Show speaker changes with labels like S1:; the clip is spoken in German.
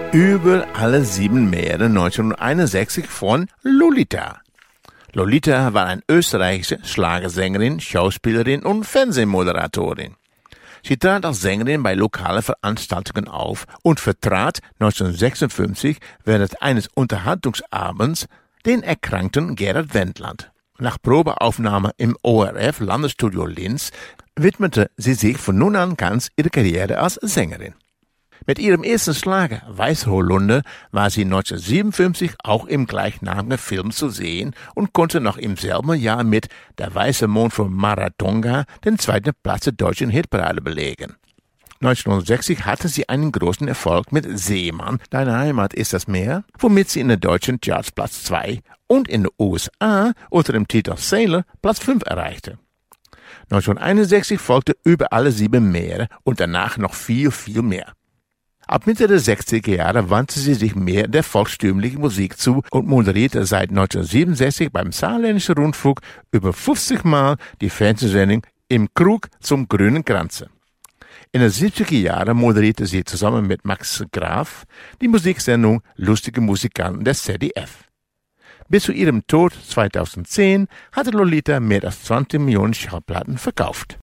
S1: Über alle 7 Meere 1961 von Lolita. Lolita war eine österreichische Schlagersängerin, Schauspielerin und Fernsehmoderatorin. Sie trat als Sängerin bei lokalen Veranstaltungen auf und vertrat 1956 während eines Unterhaltungsabends den erkrankten Gerhard Wendland. Nach Probeaufnahme im ORF Landesstudio Linz widmete sie sich von nun an ganz ihrer Karriere als Sängerin. Mit ihrem ersten Schlager Weißholunder war sie 1957 auch im gleichnamigen Film zu sehen und konnte noch im selben Jahr mit Der weiße Mond von Marathonga den 2. Platz der deutschen Hitparade belegen. 1960 hatte sie einen großen Erfolg mit Seemann, Deine Heimat ist das Meer, womit sie in den deutschen Charts Platz 2 und in den USA unter dem Titel Sailor Platz 5 erreichte. 1961 folgte Über alle 7 Meere und danach noch viel, viel mehr. Ab Mitte der 60er Jahre wandte sie sich mehr der volkstümlichen Musik zu und moderierte seit 1967 beim Saarländischen Rundfunk über 50 Mal die Fernsehsendung Im Krug zum grünen Kranze. In den 70er Jahren moderierte sie zusammen mit Max Graf die Musiksendung Lustige Musikanten des ZDF. Bis zu ihrem Tod 2010 hatte Lolita mehr als 20 Millionen Schallplatten verkauft.